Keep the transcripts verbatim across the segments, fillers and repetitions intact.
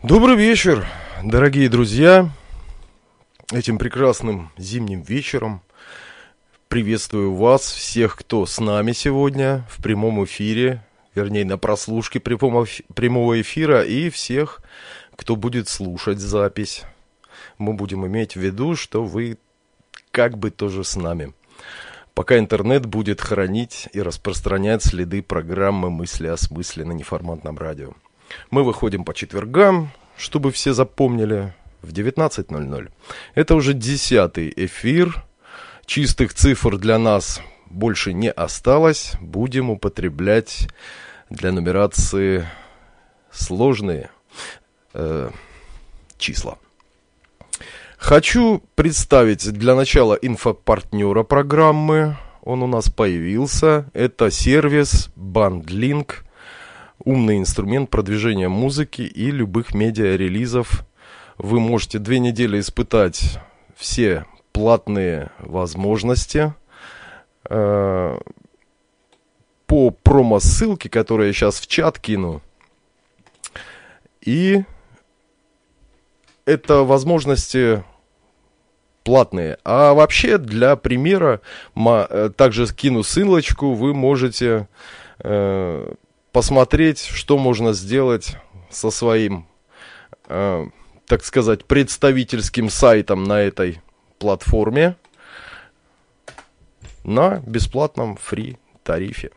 Добрый вечер, дорогие друзья. Этим прекрасным зимним вечером приветствую вас, всех, кто с нами сегодня в прямом эфире, вернее, на прослушке прямого эфира, и всех, кто будет слушать запись. Мы будем иметь в виду, что вы как бы тоже с нами, пока интернет будет хранить и распространять следы программы «Мысли о смысле» на неформатном радио. Мы выходим по четвергам, чтобы все запомнили, в девятнадцать ноль ноль. Это уже десятый эфир. Чистых цифр для нас больше не осталось. Будем употреблять для нумерации сложные э, числа. Хочу представить для начала инфопартнера программы. Он у нас появился. Это сервис BandLink. Умный инструмент продвижения музыки и любых медиарелизов. Вы можете две недели испытать все платные возможности э, по промо-ссылке, которую я сейчас в чат кину. И это возможности платные. А вообще, для примера, также скину ссылочку, вы можете э, посмотреть, что можно сделать со своим, э, так сказать, представительским сайтом на этой платформе на бесплатном фри-тарифе.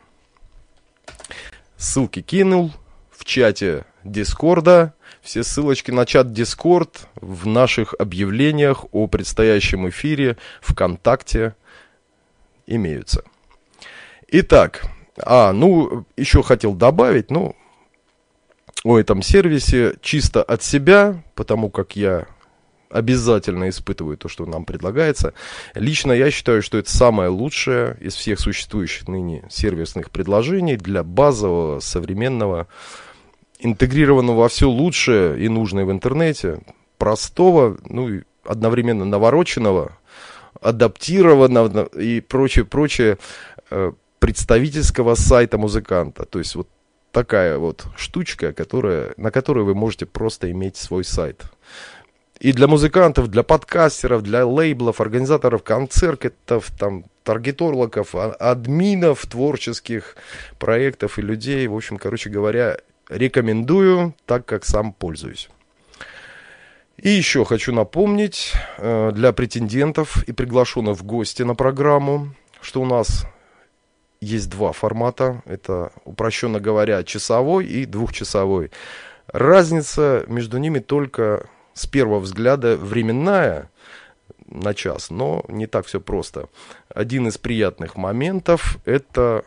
Ссылки кинул в чате Дискорда. Все ссылочки на чат Дискорд в наших объявлениях о предстоящем эфире ВКонтакте имеются. Итак, а, ну, еще хотел добавить, ну, о этом сервисе чисто от себя, потому как я обязательно испытываю то, что нам предлагается. Лично я считаю, что это самое лучшее из всех существующих ныне сервисных предложений для базового, современного, интегрированного во все лучшее и нужное в интернете, простого, ну и одновременно навороченного, адаптированного и прочее, прочее, представительского сайта музыканта. То есть вот такая вот штучка, которая, на которой вы можете просто иметь свой сайт. И для музыкантов, для подкастеров, для лейблов, организаторов концертов, там, таргетологов, админов творческих проектов и людей. В общем, короче говоря, рекомендую, так как сам пользуюсь. И еще хочу напомнить э, для претендентов и приглашенных в гости на программу, что у нас есть два формата. Это, упрощенно говоря, часовой и двухчасовой. Разница между ними только с первого взгляда временная на час, но не так все просто. Один из приятных моментов – это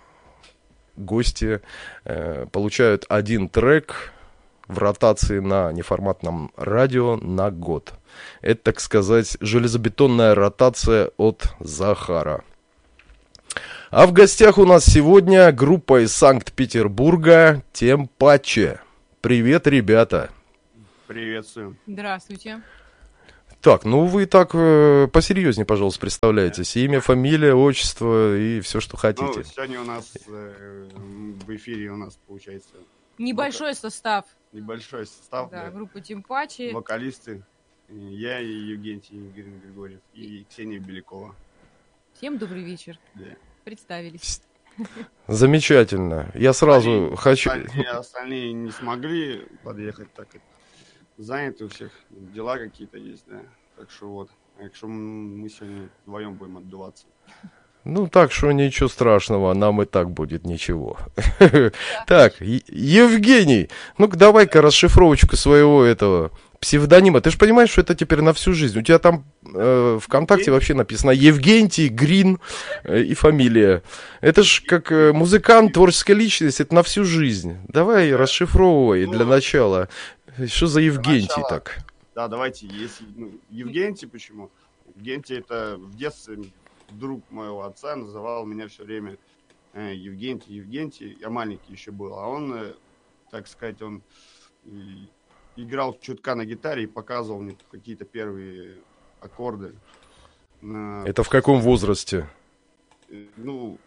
гости э, получают один трек в ротации на неформатном радио на год. Это, так сказать, железобетонная ротация от Захара. А в гостях у нас сегодня группа из Санкт-Петербурга «Темпаче». Привет, ребята. Приветствую. Здравствуйте. Так, ну вы так э, посерьезнее, пожалуйста, представляетесь. Имя, фамилия, отчество и все, что хотите. Ну, сегодня у нас э, в эфире у нас получается Небольшой вока... состав. Небольшой состав. Да, Да. группа Темпаче. Вокалисты. Я и Евгений Григорьев и Ксения Белякова. Всем добрый вечер. Да. Представились. Замечательно. Я сразу остальные, хочу... Остальные, остальные не смогли подъехать, так как заняты у всех, дела какие-то есть, да. Так что вот. Так что мы сегодня вдвоем будем отдуваться. Ну, так что ничего страшного, нам и так будет ничего. Так, Евгений, ну-ка давай-ка расшифровочку своего этого псевдонима. Ты же понимаешь, что это теперь на всю жизнь. У тебя там э, ВКонтакте вообще написано Евгентий Грин э, и фамилия. Это ж как э, музыкант, творческая личность, это на всю жизнь. Давай расшифровывай для начала. Что за Евгентий так? Да, давайте, если ну, Евгентий, почему? Евгентий это в детстве друг моего отца называл меня все время э, Евгентий, Евгентий. Я маленький еще был, а он, э, так сказать, он э, играл чутка на гитаре и показывал мне какие-то первые аккорды. На... Это в каком возрасте? Ну,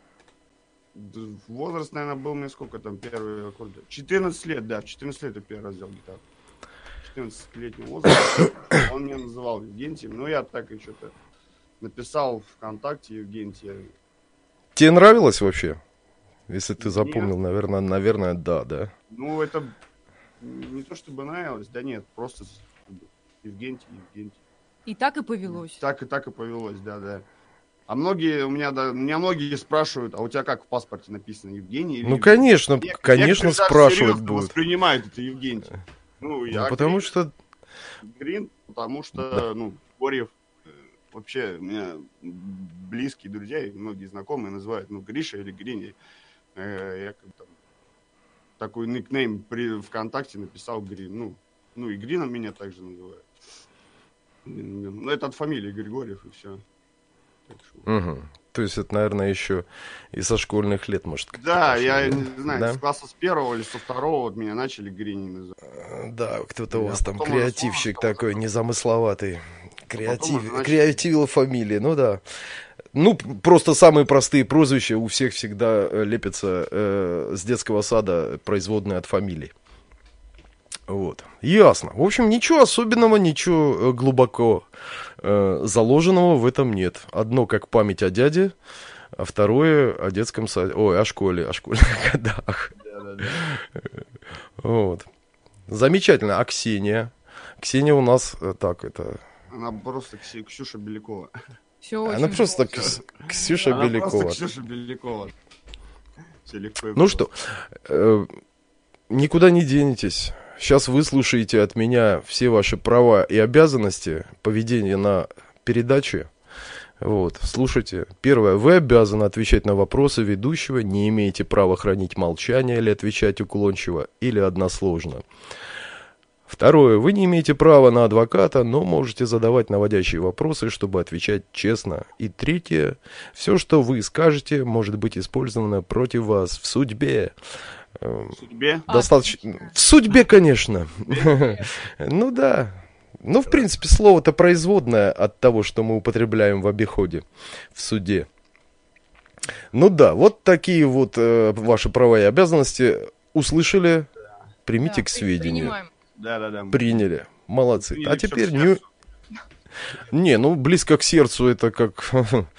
возраст, наверное, был мне сколько там первые аккорды? четырнадцать лет, да, в четырнадцать лет я первый раз взял гитару. четырнадцатилетнего возраста. Он меня называл Евгентием. Ну, я так и что-то написал ВКонтакте Евгентия. Тебе нравилось вообще? Если ты Нет. запомнил, наверное, наверное, да, да. Ну, это не то чтобы нравилось, да нет, просто Евгентий, Евгентий. И так и повелось. Так и так и повелось, да, да. А многие, у меня, да, меня многие спрашивают, а у тебя как в паспорте написано, Евгений или Ну, Евгений? конечно, Нек- конечно, некоторые даже спрашивать серьезно будут. воспринимают это Евгентий. Ну, Ну, я потому Грин, что... Грин, потому что, Да. ну, Горьев, э, вообще, у меня близкие друзья и многие знакомые называют, ну, Гриша или Грин. Э, я как там такой никнейм при ВКонтакте написал Грин. Ну, ну и Грином меня также называют. Ну, это от фамилии Григорьев и все. Так что... Мгм. То есть это, наверное, еще и со школьных лет, может, как-то Да, пошло, я да? не знаю, Да? с класса с первого или со второго вот меня начали Грини называть. Э, Да, кто-то у Да, вас там потом уже креативщик слово такой, незамысловатый. Креатив... уже начали- Креативила фамилия, ну да. Ну, п- просто самые простые прозвища у всех всегда э, лепятся э, с детского сада, производные от фамилий. Вот, ясно. В общем, ничего особенного, ничего э, глубоко э, заложенного в этом нет. Одно как память о дяде, а второе о детском саде, ой, о школе, о школьных годах. Да-да-да. Вот. Замечательно. А Ксения? Ксения у нас э, так, это... Она просто Кси- Ксюша Белякова. Все Она очень просто просто. Кс- Ксюша Она Белякова. просто Ксюша Белякова. Всё легко и Ну просто. что, э, никуда не денетесь. Сейчас выслушаете от меня все ваши права и обязанности поведения на передаче. Вот, слушайте. Первое. Вы обязаны отвечать на вопросы ведущего, не имеете права хранить молчание или отвечать уклончиво, или односложно. Второе. Вы не имеете права на адвоката, но можете задавать наводящие вопросы, чтобы отвечать честно. И третье. Все, что вы скажете, может быть использовано против вас в судьбе. Эм, В судьбе. Достаточно. Отлично. В судьбе, конечно. Ну да. Ну, в принципе, слово-то производное от того, что мы употребляем в обиходе в суде. Ну да, вот такие вот э, ваши права и обязанности. Услышали? Примите Да, к при- сведению. принимаем. Да-да-да. Приняли. Молодцы. Приняли А всё теперь к не... сердцу. Не, ну близко к сердцу это как...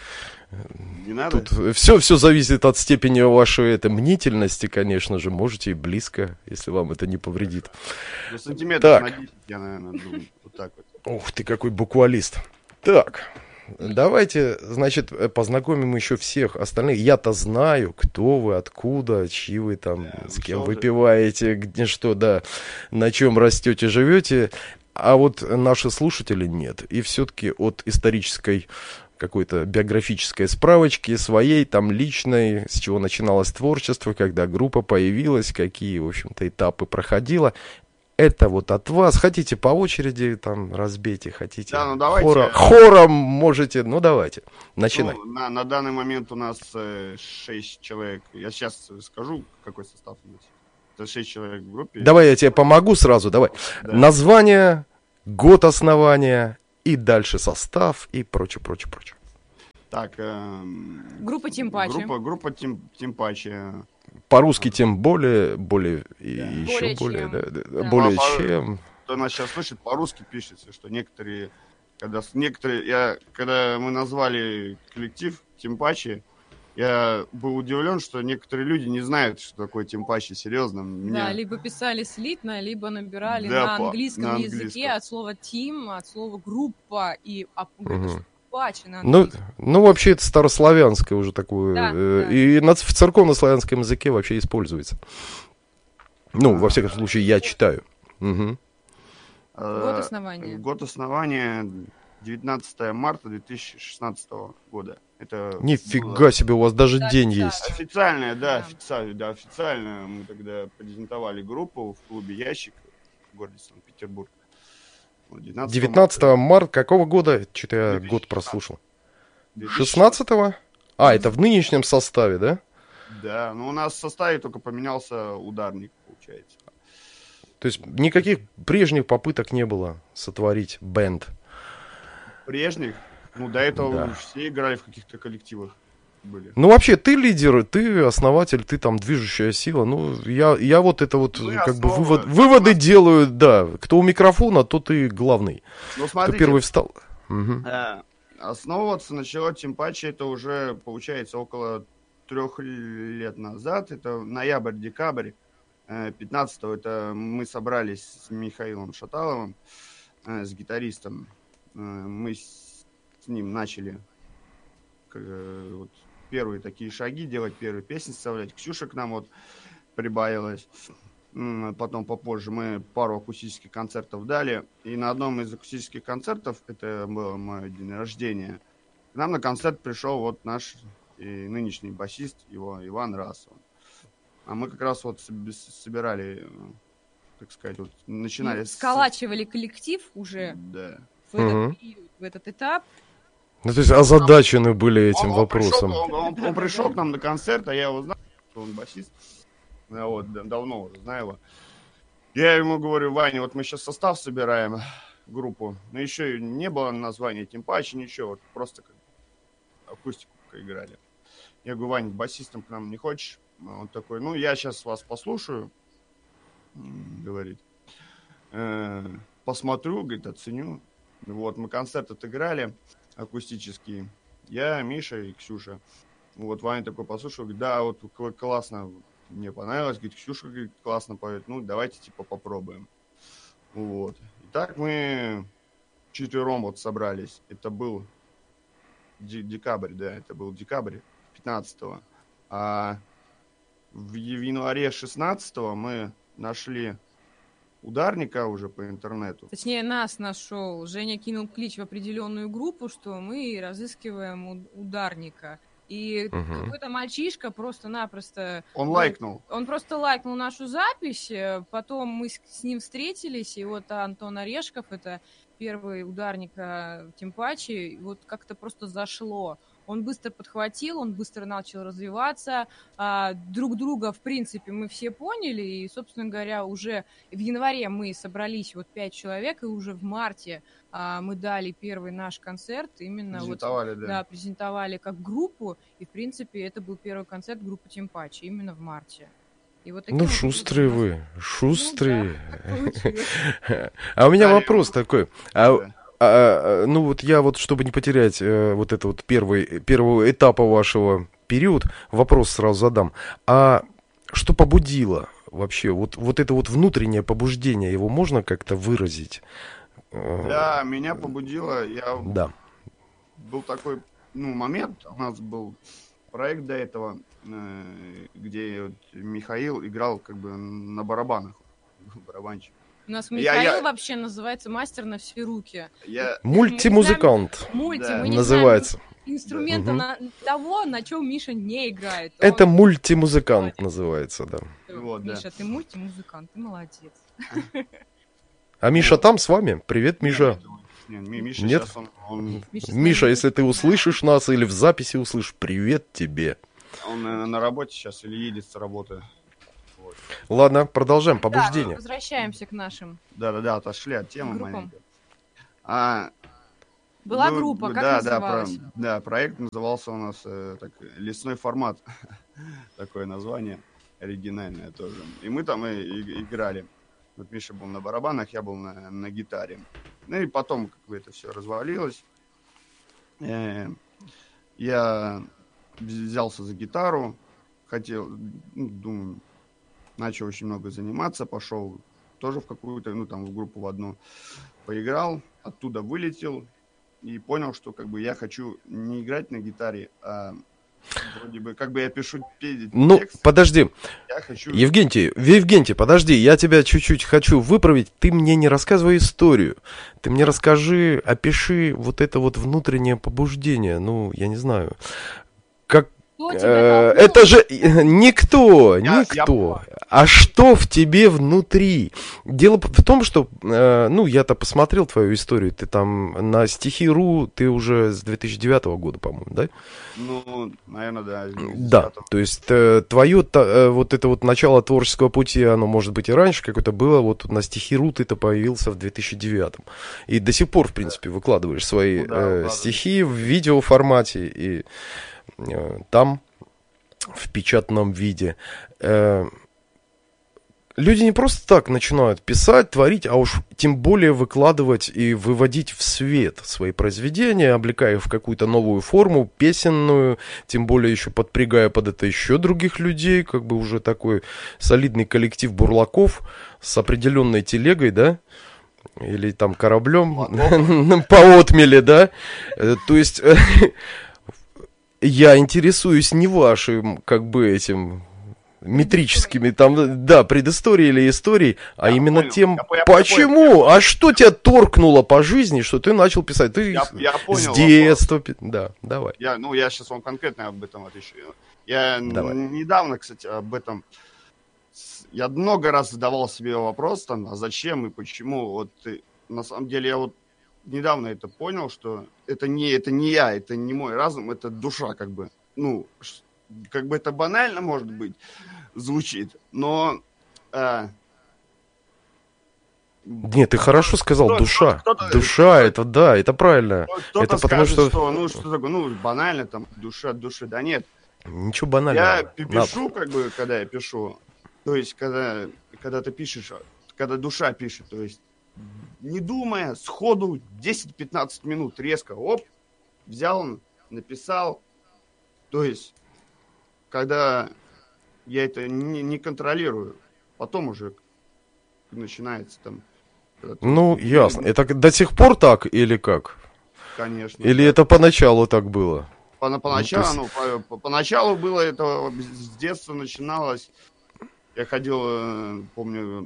Не надо? Тут все, все зависит от степени вашей это, мнительности, конечно же. Можете и близко, если вам это не повредит. Ну, сантиметров Так. на десять, я, наверное, думаю. Вот так вот. Ух ты, какой буквалист. Так, давайте, значит, э, познакомим еще всех остальных. Я-то знаю, кто вы, откуда, чьи вы там, Да, с вы кем всё выпиваете, где что, да, на чем растете, живете. А вот наши слушатели нет. И все-таки от исторической какой-то биографической справочки своей, там личной, с чего начиналось творчество, когда группа появилась, какие, в общем-то, этапы проходила. Это вот от вас. Хотите по очереди там разбейте, хотите Да, ну давайте. хора- хором можете. Ну давайте, начинай. Ну, на, на данный момент у нас э, шесть человек. Я сейчас скажу, какой состав у нас. Это шесть человек в группе. Давай я тебе помогу сразу, давай. Да. Название, год основания и дальше состав и прочее, прочее, прочее. Так. эм, Группа Тимпачи. Группа, группа Тим, Тимпачи. По-русски тем более, более и Да. еще Более более, чем. да, да, Да. более По- по- чем. Кто нас сейчас слышит, по-русски пишется, что некоторые, когда с- некоторые, я, когда мы назвали коллектив Тимпачи, я был удивлен, что некоторые люди не знают, что такое Тимпачи, серьезно. Меня... Да, либо писали слитно, либо набирали Да, на по- английском на языке английском. от слова team, от слова группа и а, говорят, Мгм. что Пачи на Ну, английском. ну, вообще, это старославянское уже такое. Да, э, да. И на, в церковнославянском языке вообще используется. Ну, во А. всяком случае, я читаю. Мгм. Э, Год основания. Год основания девятнадцатое марта две тысячи шестнадцатого года. Это Нифига было себе, у вас даже Да, день да. есть. официальное, да, Да. официально, да, официально. Мы тогда презентовали группу в клубе «Ящик» в городе Санкт-Петербург. Вот, девятнадцатого марта какого года? Что-то я две тысячи год шестнадцатого. прослушал. две тысячи шестнадцатого? А, это в нынешнем составе, да? Да, ну у нас в составе только поменялся ударник, получается. То есть никаких прежних попыток не было сотворить бенд. Прежних, ну до этого Да. все играли в каких-то коллективах. были. Ну, вообще, ты лидер, ты основатель, ты там движущая сила. Ну, я, я вот это вот, Ну, и как бы, основа. вывод, выводы делаю, да. Кто у микрофона, тот и главный. Ну, Кто смотрите, первый встал. Мгм. э, основываться начало Тимпачи, это уже, получается, около трех лет назад. Это ноябрь-декабрь. Э, пятнадцатого это мы собрались с Михаилом Шаталовым, э, с гитаристом. Э, мы с, с ним начали как, э, вот, первые такие шаги делать, первые песни составлять. Ксюша к нам вот прибавилась. М, Потом попозже мы пару акустических концертов дали. И на одном из акустических концертов, это был мой день рождения, к нам на концерт пришел вот наш и нынешний басист, его Иван Расов. А мы как раз вот соб- собирали, э, так сказать, вот начинали... Ну, с- сколачивали коллектив уже Да. в этот Мгм. период, в этот этап. Ну, то есть озадачены были этим Он- он пришел- вопросом. Он, он- он пришел к нам на концерт, а я его знаю, что он басист. Я вот да- давно уже знаю его. Я ему говорю: Ваня, вот мы сейчас состав собираем, группу, но еще и не было названия Тимпачи, ничего, вот просто как акустику играли. Я говорю: Ваня, басистом к нам не хочешь? Он такой: ну, я сейчас вас послушаю, м, говорит. Э, посмотрю, говорит, оценю. Вот, мы концерт отыграли акустический. Я, Миша и Ксюша. Вот Ваня такой послушал, говорит: да, вот к- классно, мне понравилось. Говорит, Ксюша, говорит, классно поет. Ну, давайте, типа, попробуем. Вот. И так мы четвером вот собрались. Это был де- декабрь, да, это был декабрь пятнадцатого. А в я- в январе шестнадцатого мы нашли ударника уже по интернету. Точнее, нас нашел. Женя кинул клич в определенную группу, что мы разыскиваем у- ударника. И Мгм. какой-то мальчишка просто-напросто... Он ну, лайкнул. Он просто лайкнул нашу запись, э, потом мы с, с ним встретились, и вот Антон Орешков, это первый ударник э, Тимпачи, и вот как-то просто зашло. Он быстро подхватил, он быстро начал развиваться, а, друг друга, в принципе, мы все поняли, и, собственно говоря, уже в январе мы собрались вот пять человек, и уже в марте а, мы дали первый наш концерт, именно вот Презентовали, да. да, презентовали как группу, и, в принципе, это был первый концерт группы Тимпачи, именно в марте. И вот таким Ну, вот шустрые образом у нас- вы, шустрые. так получилось. А у меня Далее, вопрос ну, такой. А, Да. а, а, ну вот я вот, чтобы не потерять э, вот это вот первый, первого этапа вашего период, вопрос сразу задам. А что побудило вообще? Вот, вот это вот внутреннее побуждение, его можно как-то выразить? Э, Да, меня побудило. Я Да. был такой, ну, момент. У нас был проект до этого, э, где вот Михаил играл как бы на барабанах. Барабанщик. У нас Я- Михаил я- вообще называется мастер на все руки. Я, Мультимузыкант Мульти, Да. мы не называется. знаем инструмента Мгм. на того, на чем Миша не играет. Это Он- мультимузыкант называется, да. Вот, да. Миша, ты мультимузыкант, ты молодец. А Миша там с вами? Привет, Миша. Нет, Ми- Миша Нет? сейчас он, он, Миша, Миша, смотри. если ты услышишь нас или в записи услышишь, привет тебе. он, наверное, на работе сейчас или едет с работы. Вот. Ладно, продолжаем. Да, Побуждение. возвращаемся к нашим. Да-да-да, отошли от темы Группам. маленько. А, Была ну, группа, как да, называлась? Да, про- да, проект назывался у нас э, так, «Лесной формат». Такое название, оригинальное тоже. И мы там и, и- играли. Вот Миша был на барабанах, я был на, на гитаре. Ну и потом как бы это все развалилось. Э, я взялся за гитару, хотел, ну, думаю, начал очень много заниматься, пошел тоже в какую-то, ну там в группу в одну, поиграл, оттуда вылетел и понял, что как бы я хочу не играть на гитаре, а вроде бы как бы я пишу пе- Ну, текст, подожди. я хочу... Евгентий, Евгентий, подожди, я тебя чуть-чуть хочу выправить. Ты мне не рассказывай историю. Ты мне расскажи, опиши вот это вот внутреннее побуждение. Ну, я не знаю. Как Кто э, тебя толкнул? это же э, никто, Я- я никто. понял. А что в тебе внутри? Дело п- в том, что, э, ну, я-то посмотрел твою историю. Ты там на стихи.ру, ты уже с две тысячи девятого года, по-моему, да? Ну, наверное, да. с Да, десятого. то есть э, твое та- э, вот это вот начало творческого пути, оно может быть и раньше какое-то было, вот на стихи.ру ты-то появился в две тысячи девятом. И до сих пор, в принципе, выкладываешь свои Ну да, э, выкладываю. стихи в видеоформате. И э, там, в печатном виде, э, люди не просто так начинают писать, творить, а уж тем более выкладывать и выводить в свет свои произведения, облекая их в какую-то новую форму, песенную, тем более еще подпрягая под это еще других людей, как бы уже такой солидный коллектив бурлаков с определенной телегой, да, или там кораблем по отмели, да, то есть я интересуюсь не вашим, как бы, этим... метрическими, там, да, предысторией или историей, а я именно понял, тем, я, я, почему, я понял. а что тебя торкнуло по жизни, что ты начал писать, ты я, я понял с детства, да, давай. Я, ну, я сейчас вам конкретно об этом отвечу. Я Давай. недавно, кстати, об этом, я много раз задавал себе вопрос, там, а зачем и почему, вот, и, на самом деле, я вот недавно это понял, что это не, это не я, это не мой разум, это душа, как бы, ну, как бы это банально, может быть, звучит, но... Э, Нет, ты хорошо сказал, кто, душа. кто-то, душа, кто-то, это да, это правильно. Кто-то это потому потому скажет, что... что, ну, что такое, ну, банально, там, душа от души, да нет. Ничего банального. Я пишу, как бы, когда я пишу, то есть, когда, когда ты пишешь, когда душа пишет, то есть, не думая, сходу, десять-пятнадцать минут, резко, оп, взял, написал, то есть, когда я это не, не контролирую, потом уже начинается там... Ну, ясно. Это до сих пор так или как? Конечно. Или да. это поначалу так было? По, поначалу, ну, есть... ну, по, по, поначалу было это, с детства начиналось. Я ходил, помню,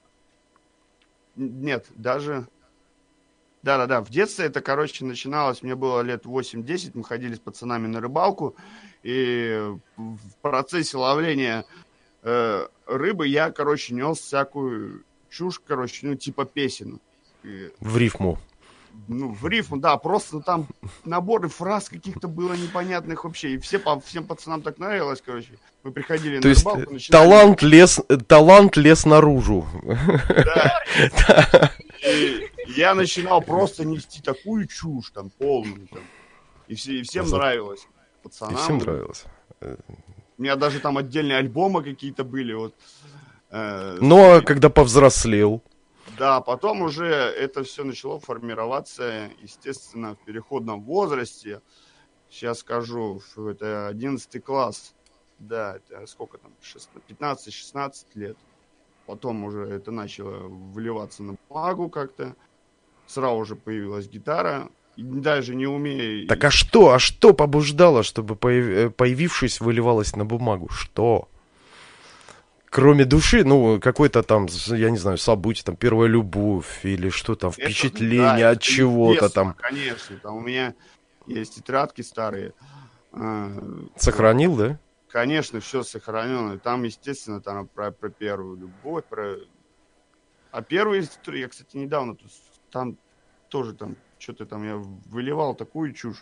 нет, даже, да-да-да, в детстве это, короче, начиналось, мне было лет восемь-десять, мы ходили с пацанами на рыбалку, и в процессе ловления э, рыбы я, короче, нес всякую чушь, короче, ну, типа песен. И, в рифму. Ну, в рифму, да, просто там наборы фраз каких-то было непонятных вообще, и все, по, всем пацанам так нравилось, короче. Мы приходили То на есть рыбалку, начинали... талант лез, талант лез наружу. Да. И я начинал просто нести такую чушь, там, полную, там. И, все, и всем За... нравилось. Пацанам. И всем нравилось. У меня даже там отдельные альбомы какие-то были, вот. Э, ну, а когда повзрослел? Да, потом уже это все начало формироваться, естественно, в переходном возрасте. Сейчас скажу, это одиннадцатый класс. Да, это сколько там, пятнадцать-шестнадцать лет. Потом уже это начало выливаться на бумагу как-то. Сразу же появилась гитара. И даже не умея... Так а что? А что побуждало, чтобы появившись выливалось на бумагу? Что? Кроме души, ну, какой-то там, я не знаю, событие, там, первая любовь или что там, впечатление это, да, от чего-то там. Конечно, там у меня есть тетрадки старые. Сохранил, да? Конечно, все сохранено. Там, естественно, там про, про первую любовь, про... А первую историю, я, кстати, недавно, там тоже там, что-то там я выливал такую чушь.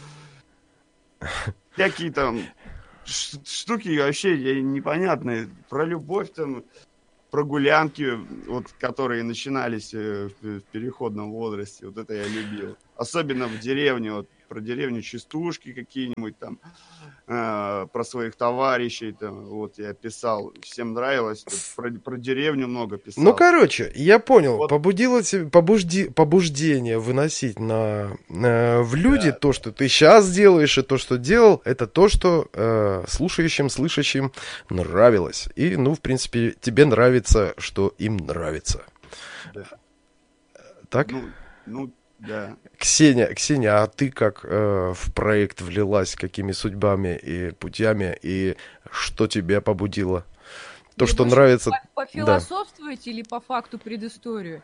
Всякие там штуки вообще непонятные. Про любовь там, про гулянки, вот, которые начинались в переходном возрасте. Вот это я любил. Особенно в деревне, вот, про деревню, частушки какие-нибудь там, э, про своих товарищей, там, вот я писал, всем нравилось, про, про деревню много писал. Ну, короче, я понял, вот. побудило тебя, побужди, побуждение выносить на, на, в люди, да. То, что ты сейчас делаешь, и то, что делал, это то, что э, слушающим, слышащим нравилось. И, ну, в принципе, тебе нравится, что им нравится. Да. Так? Ну, ну да. Ксения, Ксения, а ты как э, в проект влилась, какими судьбами и путями, и что тебя побудило? То, что нравится... Пофилософствуете или по факту предысторию?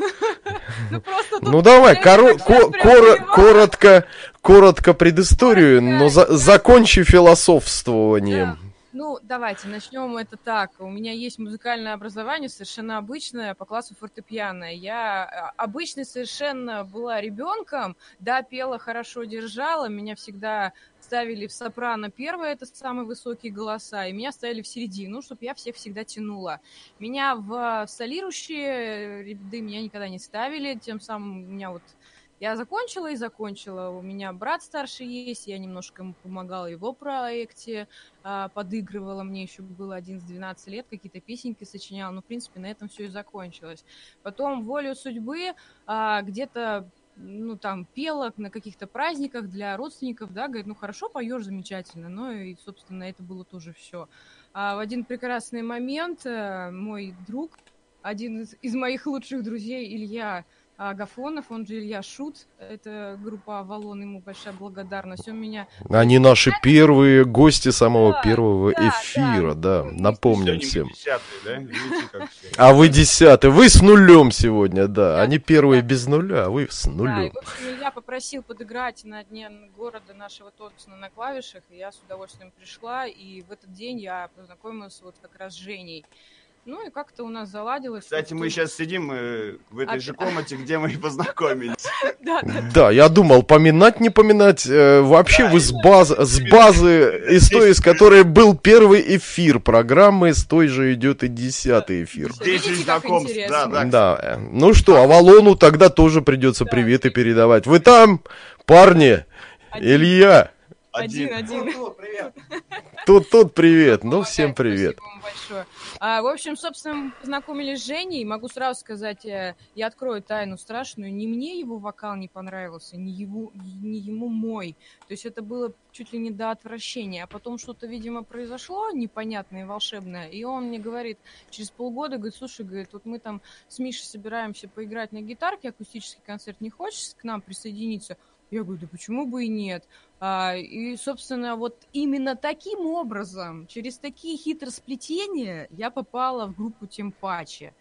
Ну давай, коротко, коротко предысторию, но закончи философствованием. Ну, давайте, начнем это так. У меня есть музыкальное образование, совершенно обычное, по классу фортепиано. Я обычно совершенно была ребенком, да, пела, хорошо держала, меня всегда ставили в сопрано первое, это самые высокие голоса, и меня ставили в середину, чтобы я всех всегда тянула. Меня в солирующие ряды меня никогда не ставили, тем самым у меня вот Я закончила и закончила. У меня брат старший есть, я немножко ему помогала в его проекте, а, подыгрывала, мне еще было одиннадцать-двенадцать лет, какие-то песенки сочиняла. Ну, в принципе, на этом все и закончилось. Потом волю судьбы а, где-то, ну, там, пела на каких-то праздниках для родственников, да, говорит, ну, хорошо, поешь, замечательно. Ну, и, собственно, это было тоже все. А в один прекрасный момент а, мой друг, один из, из моих лучших друзей, Илья Агафонов, он же Илья Шут, это группа «Авалон», ему большая благодарность. Он меня... Они наши первые гости самого Да, первого да, эфира, да, да. напомним Сегодня всем. мы десятые, да? Видите, как все. А вы десятый, вы с нулем сегодня, да. Да, Они первые да. без нуля, а вы с Да, и, нулем. в общем, Илья попросил подыграть на дне города нашего Тоцна на клавишах, и я с удовольствием пришла, и в этот день я познакомилась вот как раз с Женей. Ну и как-то у нас заладилось. Кстати, мы тут- сейчас сидим э, в этой А- же комнате, где мы и познакомились. Да, да, Да, я думал, поминать, не поминать. э, вообще Да, вы с базы, с базы, из той, из которой был первый эфир программы, с той же идет и десятый эфир. Здесь Видите, же как знакомств, да, интересно? да. Да, э, ну что, Авалону тогда тоже придется Да. приветы передавать. Вы там, парни? Один. Илья, Один, один. тут, тут привет, ну Помогает. всем привет. Спасибо вам большое. А, в общем, собственно, мы познакомились с Женей. Могу сразу сказать, э, я открою тайну страшную. Ни мне его вокал не понравился, ни, его, ни ему мой. То есть это было чуть ли не до отвращения. А потом что-то, видимо, произошло непонятное и волшебное. И он мне говорит, через полгода, говорит, слушай, говорит, вот мы там с Мишей собираемся поиграть на гитарке, акустический концерт, не хочешь к нам присоединиться? Я говорю, да почему бы и нет? А, и, собственно, вот именно таким образом, через такие хитросплетения я попала в группу Темпачи.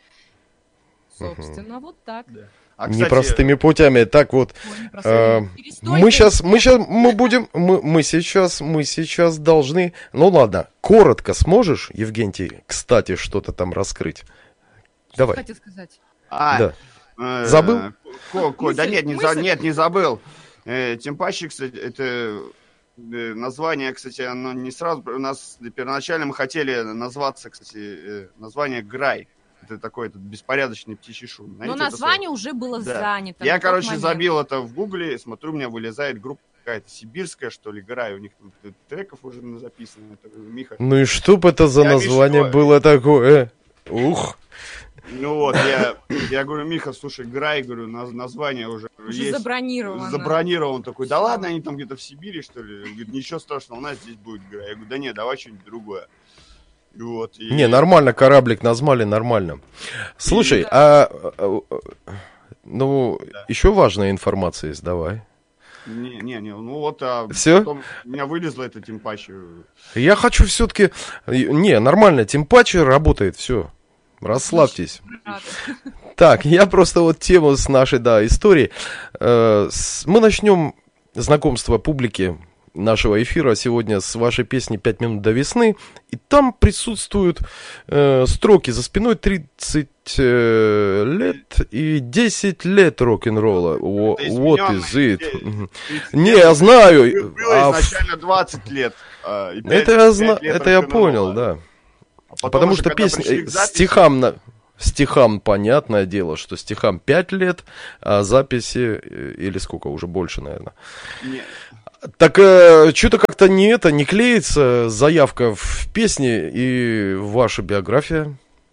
Собственно, вот так. А, кстати, Непростыми путями, так вот. Ой, не э, просто- Перестой, Мы сейчас, мы перестой. сейчас, мы будем, мы, мы сейчас, мы сейчас должны, ну ладно, коротко сможешь, Евгений, кстати, что-то там раскрыть? Что Давай. хотел сказать? А, Да. э, Забыл? Ко- Ко- да Мысль, нет, не, за- мысль. нет, не забыл. Э, Темпачи, кстати, это э, название, кстати, оно не сразу. У нас первоначально мы хотели назваться, кстати, э, название Грай. Это такой этот беспорядочный птичий шум. Но Знаете это название уже было Да. занято. Я, на тот короче, момент. забил это в гугле, смотрю, у меня вылезает группа какая-то сибирская, что ли, Грай. У них тут треков уже записано. Это Миха. Ну и что бы это за Я название вижу, было такое? Ух. Ну вот, я, я говорю, Миха, слушай, Грай, говорю, наз- название уже, Уже есть. забронировано. Забронировал. Он такой, да ладно, они там где-то в Сибири, что ли? Он говорит, ничего страшного, у нас здесь будет Грай. Я говорю, да нет, давай что-нибудь другое. И вот, и- Не, нормально, кораблик назвали, нормально. Слушай, Да. а, а, а, ну, Да. еще важная информация есть, давай. Не, не, не, ну вот, а Всё? потом у меня вылезло это Темпачи. Я хочу все-таки... Не, нормально, Темпачи работает, все. Расслабьтесь. Рада. Так, я просто вот тему с нашей, да, истории. Э, с- Мы начнем знакомство публики нашего эфира сегодня с вашей песни «Пять минут до весны». И там присутствуют э, строки за спиной тридцать э, лет и десять лет рок-н-ролла. О, Это What is изменённые it? идеи. Мгм. тридцать Не, лет я знаю. Было а в- изначально двадцать лет. а, и пять- Это я, пять зна... лет это я рок-н-ролла. понял, да. А потом Потому уже, что когда песня пришли э, к записи, стихам, на- стихам понятное дело, что стихам пять лет, а записи э, или сколько, уже больше, наверное. не, Так что-то как-то не это, не клеится заявка в песне и ваша биография.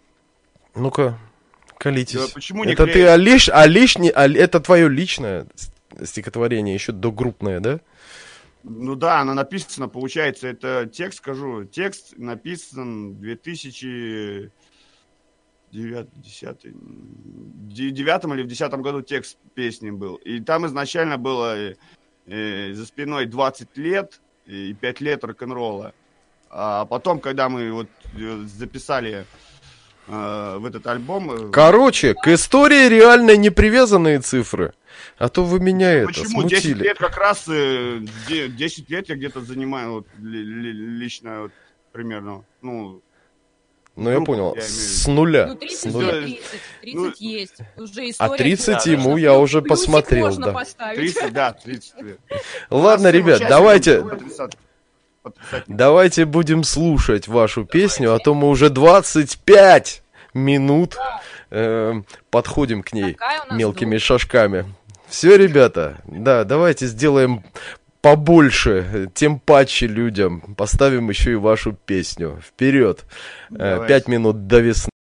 Ну-ка, колитесь. Да почему не это ты клеится? о лиш... о лишней, о- это твое личное с- стихотворение, еще догруппное, да? Ну да, она написана, получается, это текст, скажу, текст написан в две тысячи десятом или в десятом году текст песни был. И там изначально было э, э, за спиной двадцать лет и пять лет рок-н-ролла. А потом, когда мы вот э, записали э, в этот альбом... э, Короче, к истории реально не привязанные цифры. А то вы меня это Почему? десять смутили. лет как раз, э, де- десять лет я где-то занимаю вот, ли- ли- лично вот, примерно, ну, Ну, я группу, понял. я имею в виду. С нуля. Ну, С тридцать нуля. лет, тридцать. тридцать есть. Уже история. А тридцать конечно, ему плюс- я уже плюсик посмотрел, можно да. поставить. тридцать, да, тридцать лет. Ладно, У нас ребят, участников давайте, потрясать- потрясать. давайте будем слушать вашу песню, а то мы уже двадцать пять минут э, подходим к ней Какая у нас мелкими друг? шажками. Все, ребята, да, давайте сделаем побольше, тем паче людям. Поставим еще и вашу песню. Вперед. Давайте. Пять минут до весны.